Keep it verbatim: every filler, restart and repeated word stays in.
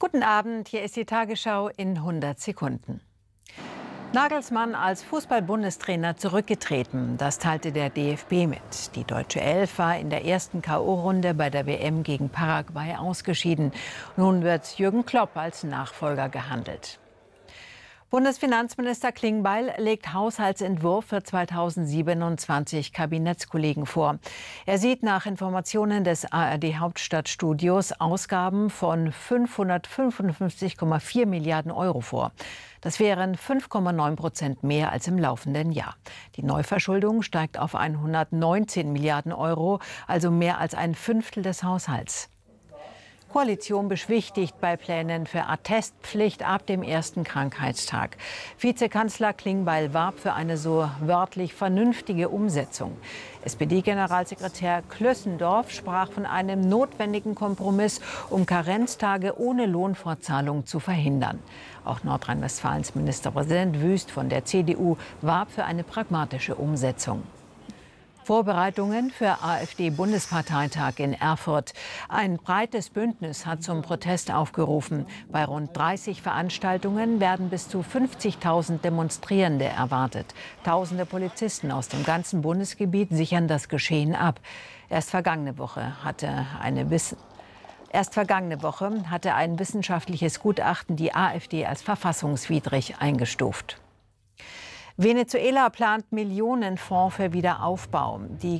Guten Abend, hier ist die Tagesschau in hundert Sekunden. Nagelsmann als Fußball-Bundestrainer zurückgetreten. Das teilte der D F B mit. Die deutsche Elf war in der ersten K O-Runde bei der W M gegen Paraguay ausgeschieden. Nun wird Jürgen Klopp als Nachfolger gehandelt. Bundesfinanzminister Klingbeil legt Haushaltsentwurf für zweitausendsiebenundzwanzig Kabinettskollegen vor. Er sieht nach Informationen des A R D-Hauptstadtstudios Ausgaben von fünfhundertfünfundfünfzig Komma vier Milliarden Euro vor. Das wären fünf Komma neun Prozent mehr als im laufenden Jahr. Die Neuverschuldung steigt auf hundertneunzehn Milliarden Euro, also mehr als ein Fünftel des Haushalts. Koalition beschwichtigt bei Plänen für Attestpflicht ab dem ersten Krankheitstag. Vizekanzler Klingbeil warb für eine so wörtlich vernünftige Umsetzung. S P D-Generalsekretär Klössendorf sprach von einem notwendigen Kompromiss, um Karenztage ohne Lohnfortzahlung zu verhindern. Auch Nordrhein-Westfalens Ministerpräsident Wüst von der C D U warb für eine pragmatische Umsetzung. Vorbereitungen für A f D-Bundesparteitag in Erfurt. Ein breites Bündnis hat zum Protest aufgerufen. Bei rund dreißig Veranstaltungen werden bis zu fünfzigtausend Demonstrierende erwartet. Tausende Polizisten aus dem ganzen Bundesgebiet sichern das Geschehen ab. Erst vergangene Woche hatte eine Wiss Erst vergangene Woche hatte ein wissenschaftliches Gutachten die A f D als verfassungswidrig eingestuft. Venezuela plant Millionenfonds für Wiederaufbau. Die